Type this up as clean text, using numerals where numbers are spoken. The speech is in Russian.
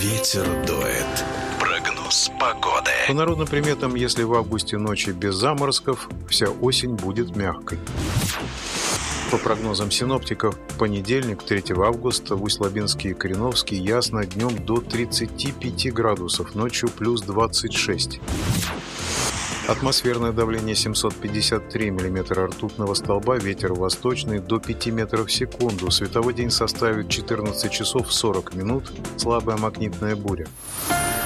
ветер дует. Прогноз погоды. По народным приметам, если в августе ночи без заморозков, вся осень будет мягкой. По прогнозам синоптиков, в понедельник, 3 августа, в Усть-Лабинске и Кореновске ясно, днем до 35 градусов, ночью плюс 26. Атмосферное давление 753 мм ртутного столба, ветер восточный до 5 метров в секунду, световой день составит 14 часов 40 минут, слабая магнитная буря.